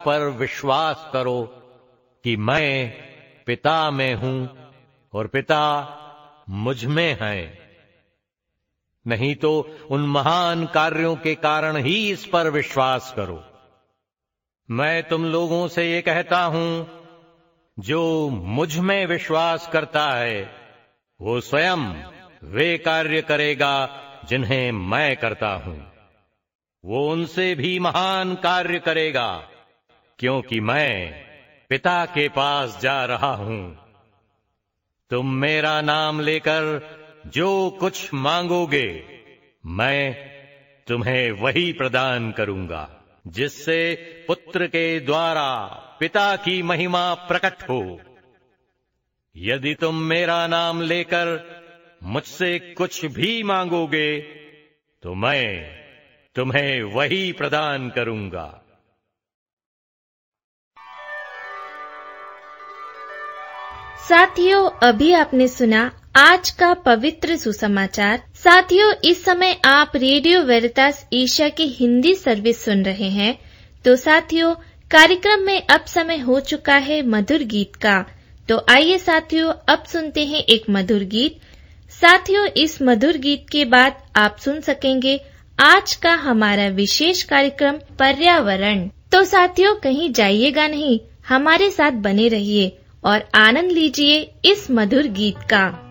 पर विश्वास करो कि मैं पिता में हूं और पिता मुझ में है। नहीं तो उन महान कार्यों के कारण ही इस पर विश्वास करो। मैं तुम लोगों से ये कहता हूं, जो मुझ में विश्वास करता है वो स्वयं वे कार्य करेगा जिन्हें मैं करता हूं। वो उनसे भी महान कार्य करेगा, क्योंकि मैं पिता के पास जा रहा हूं। तुम मेरा नाम लेकर जो कुछ मांगोगे मैं तुम्हें वही प्रदान करूंगा, जिससे पुत्र के द्वारा पिता की महिमा प्रकट हो। यदि तुम मेरा नाम लेकर मुझसे कुछ भी मांगोगे तो मैं तुम्हें वही प्रदान करूंगा। साथियों, अभी आपने सुना आज का पवित्र सुसमाचार। साथियों, इस समय आप रेडियो वेरितास एशिया की हिंदी सर्विस सुन रहे हैं। तो साथियों, कार्यक्रम में अब समय हो चुका है मधुर गीत का। तो आइए साथियों, अब सुनते हैं एक मधुर गीत। साथियों, इस मधुर गीत के बाद आप सुन सकेंगे आज का हमारा विशेष कार्यक्रम पर्यावरण। तो साथियों, कहीं जाइएगा नहीं, हमारे साथ बने रहिए और आनंद लीजिए इस मधुर गीत का।